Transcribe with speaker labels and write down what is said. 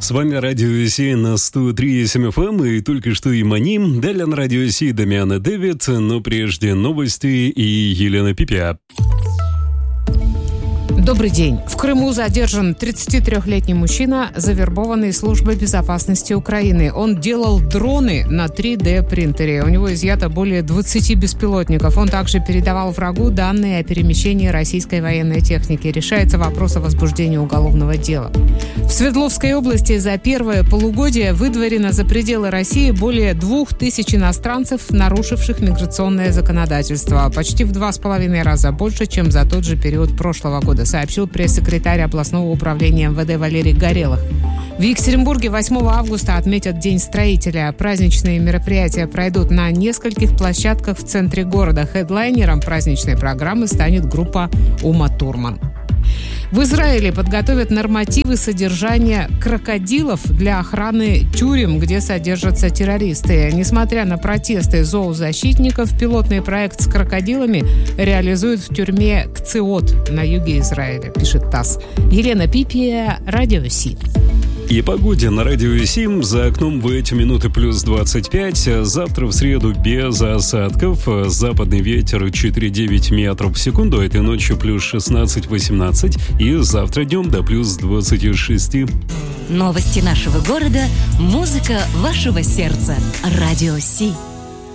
Speaker 1: С вами Радио Си на 103.7 FM и только что и Маним. Далее на Радио Си Дамиан и Дэвид, но прежде новости и Елена Пипя.
Speaker 2: Добрый день. В Крыму задержан 33-летний мужчина, завербованный службой безопасности Украины. Он делал дроны на 3D-принтере. У него изъято более 20 беспилотников. Он также передавал врагу данные о перемещении российской военной техники. Решается вопрос о возбуждении уголовного дела. В Свердловской области за первое полугодие выдворено за пределы России более 2000 иностранцев, нарушивших миграционное законодательство. Почти в 2,5 раза больше, чем за тот же период прошлого года, сообщил пресс-секретарь областного управления МВД Валерий Горелых. В Екатеринбурге 8 августа отметят День строителя. Праздничные мероприятия пройдут на нескольких площадках в центре города. Хедлайнером праздничной программы станет группа «Ума Турман». В Израиле подготовят нормативы содержания крокодилов для охраны тюрем, где содержатся террористы. Несмотря на протесты зоозащитников, пилотный проект с крокодилами реализуют в тюрьме Кциот на юге Израиля, пишет ТАСС. Елена Пипия, Радио Си.
Speaker 1: И погоде на Радио Си. За окном в эти минуты плюс 25. Завтра в среду без осадков. Западный ветер 4,9 метров в секунду. Этой ночью плюс 16-18. И завтра днем до плюс 26.
Speaker 3: Новости нашего города. Музыка вашего сердца. Радио Си.